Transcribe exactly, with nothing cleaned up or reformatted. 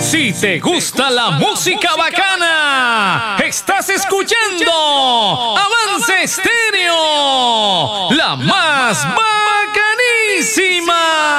Si te gusta la música bacana, estás escuchando Avance Estéreo, la más bacanísima.